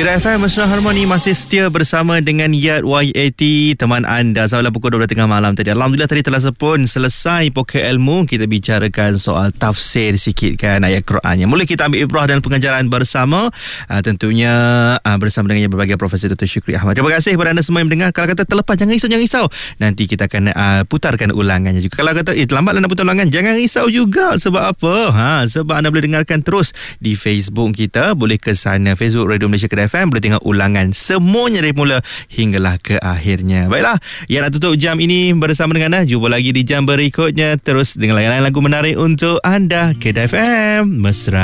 Kedai FM Mesra Harmoni masih setia bersama dengan Yat YAT, teman anda sampai pukul 12 tengah malam tadi. Alhamdulillah tadi telah pun selesai pokok ilmu. Kita bicarakan soal tafsir sikit kan ayat Quran. Yang mula kita ambil ibrah dan pengajaran bersama, tentunya bersama dengan berbagai Profesor Dr. Syukri Ahmad. Terima kasih kepada anda semua yang mendengar. Kalau kata terlepas, jangan risau. Nanti kita akan putarkan ulangannya juga. Kalau kata terlambat nak putar ulangan, jangan risau juga. Sebab apa? Sebab anda boleh dengarkan terus di Facebook kita. Boleh ke sana, Facebook Radio Malaysia Kedai FM, boleh tengok ulangan semuanya dari mula hinggalah ke akhirnya. Baiklah, yang nak tutup jam ini bersama dengan anda. Jumpa lagi di jam berikutnya. Terus dengan layan-layan lagu menarik untuk anda. Kedai FM Mesra